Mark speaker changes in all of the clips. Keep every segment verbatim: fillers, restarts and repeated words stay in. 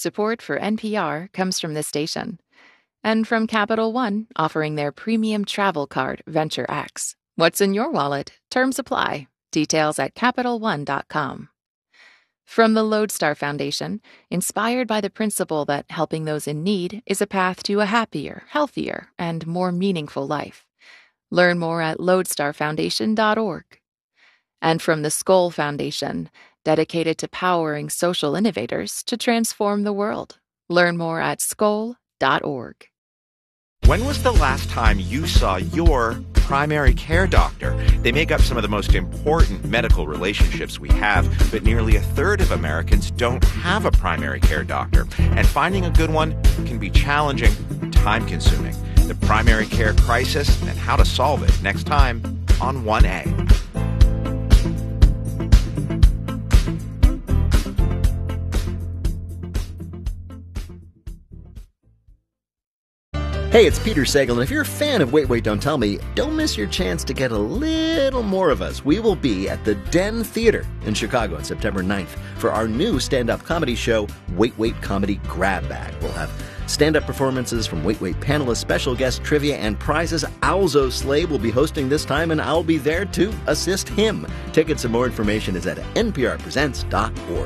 Speaker 1: Support for N P R comes from this station. And from Capital One, offering their premium travel card, Venture X. What's in your wallet? Terms apply. Details at Capital One dot com. From the Lodestar Foundation, inspired by the principle that helping those in need is a path to a happier, healthier, and more meaningful life. Learn more at lodestar foundation dot org. And from the Skoll Foundation, dedicated to powering social innovators to transform the world. Learn more at skoll dot org.
Speaker 2: When was the last time you saw your primary care doctor? They make up some of the most important medical relationships we have, but nearly a third of Americans don't have a primary care doctor. And finding a good one can be challenging and time-consuming. The primary care crisis and how to solve it next time on one A.
Speaker 3: Hey, it's Peter Sagal, and if you're a fan of Wait, Wait, Don't Tell Me, don't miss your chance to get a little more of us. We will be at the Den Theater in Chicago on September ninth for our new stand-up comedy show, Wait, Wait Comedy Grab Bag. We'll have stand-up performances from Wait, Wait panelists, special guest trivia, and prizes. Alzo Slade will be hosting this time, and I'll be there to assist him. Tickets and more information is at N P R presents dot org.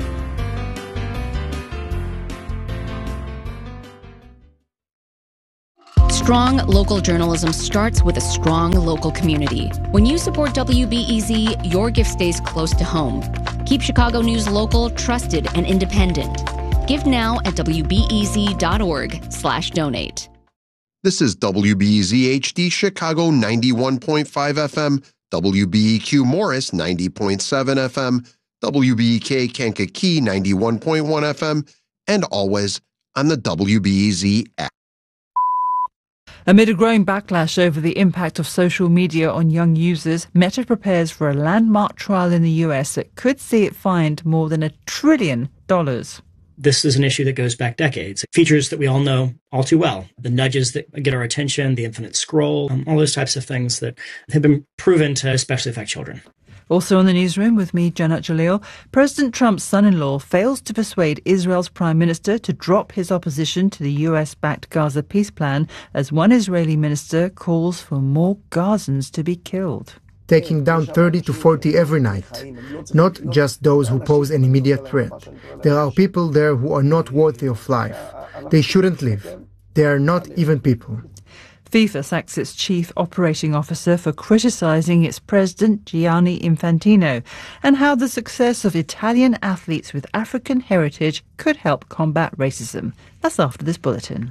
Speaker 4: Strong local journalism starts with a strong local community. When you support W B E Z, your gift stays close to home. Keep Chicago news local, trusted, and independent. Give now at W B E Z dot org slash donate.
Speaker 5: This is W B E Z H D Chicago ninety-one point five F M, W B E Q Morris ninety point seven F M, W B E K Kankakee ninety-one point one F M, and always on the W B E Z app.
Speaker 6: Amid a growing backlash over the impact of social media on young users, Meta prepares for a landmark trial in the U S that could see it fined more than a trillion dollars.
Speaker 7: This is an issue that goes back decades. Features that we all know all too well. The nudges that get our attention, the infinite scroll, um, all those types of things that have been proven to especially affect children.
Speaker 6: Also in the newsroom with me, Janat Jalil, President Trump's son-in-law fails to persuade Israel's prime minister to drop his opposition to the U S-backed Gaza peace plan as one Israeli minister calls for more Gazans to be killed.
Speaker 8: Taking down thirty to forty every night. Not just those who pose an immediate threat. There are people there who are not worthy of life. They shouldn't live. They are not even people.
Speaker 6: FIFA sacks its chief operating officer for criticising its president, Gianni Infantino, and how the success of Italian athletes with African heritage could help combat racism. That's after this bulletin.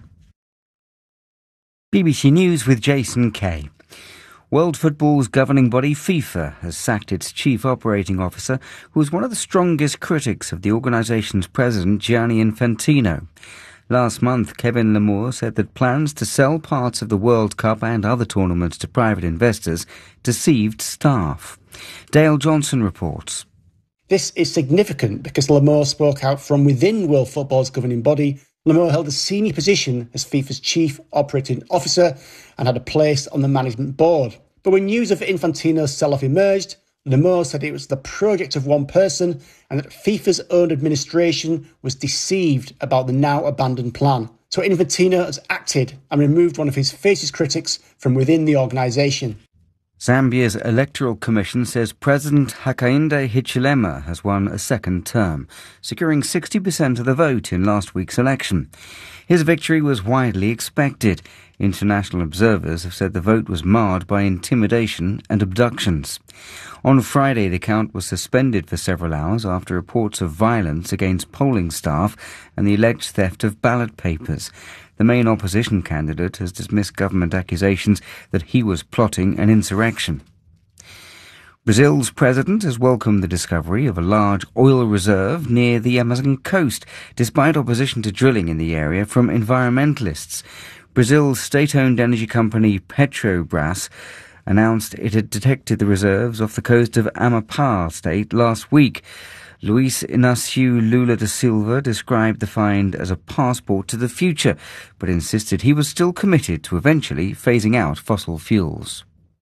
Speaker 9: B B C News with Jason Kay. World football's governing body, FIFA, has sacked its chief operating officer, who was one of the strongest critics of the organisation's president, Gianni Infantino. Last month, Kevin Lamour said that plans to sell parts of the World Cup and other tournaments to private investors deceived staff. Dale Johnson reports.
Speaker 10: This is significant because Lamour spoke out from within World Football's governing body. Lamour held a senior position as FIFA's chief operating officer and had a place on the management board. But when news of Infantino's sell-off emerged, Lamour said it was the project of one person and that FIFA's own administration was deceived about the now abandoned plan. So Infantino has acted and removed one of his fiercest critics from within the organisation.
Speaker 9: Zambia's Electoral Commission says President Hakainde Hichilema has won a second term, securing sixty percent of the vote in last week's election. His victory was widely expected. International observers have said the vote was marred by intimidation and abductions. On Friday, the count was suspended for several hours after reports of violence against polling staff and the alleged theft of ballot papers. The main opposition candidate has dismissed government accusations that he was plotting an insurrection. Brazil's president has welcomed the discovery of a large oil reserve near the Amazon coast, despite opposition to drilling in the area from environmentalists. Brazil's state-owned energy company Petrobras announced it had detected the reserves off the coast of Amapá state last week. Luis Inácio Lula da Silva described the find as a passport to the future, but insisted he was still committed to eventually phasing out fossil fuels.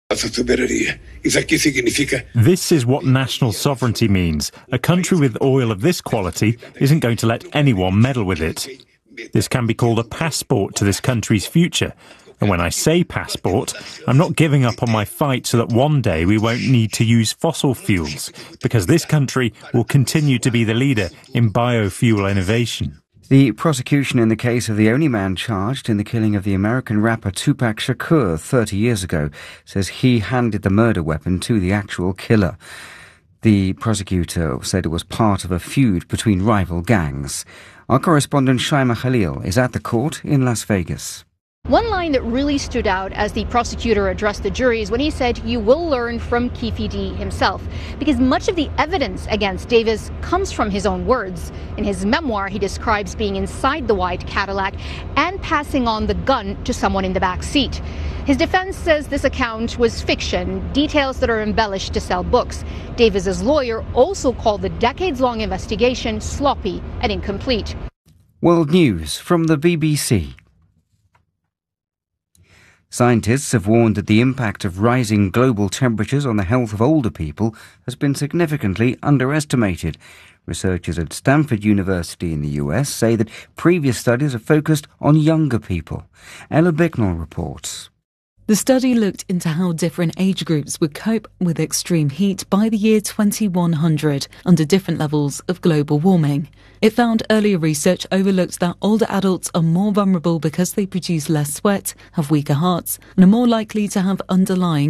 Speaker 11: This is what national sovereignty means. A country with oil of this quality isn't going to let anyone meddle with it. This can be called a passport to this country's future. And when I say passport, I'm not giving up on my fight so that one day we won't need to use fossil fuels, because this country will continue to be the leader in biofuel innovation.
Speaker 9: The prosecution in the case of the only man charged in the killing of the American rapper Tupac Shakur thirty years ago says he handed the murder weapon to the actual killer. The prosecutor said it was part of a feud between rival gangs. Our correspondent Shaima Khalil is at the court in Las Vegas.
Speaker 12: One line that really stood out as the prosecutor addressed the jury is when he said, "You will learn from Keffe D himself," because much of the evidence against Davis comes from his own words. In his memoir, he describes being inside the white Cadillac and passing on the gun to someone in the back seat. His defense says this account was fiction, details that are embellished to sell books. Davis's lawyer also called the decades-long investigation sloppy and incomplete.
Speaker 9: World News from the B B C. Scientists have warned that the impact of rising global temperatures on the health of older people has been significantly underestimated. Researchers at Stanford University in the U S say that previous studies have focused on younger people. Ella Bicknell reports.
Speaker 13: The study looked into how different age groups would cope with extreme heat by the year twenty-one hundred under different levels of global warming. It found earlier research overlooked that older adults are more vulnerable because they produce less sweat, have weaker hearts, and are more likely to have underlying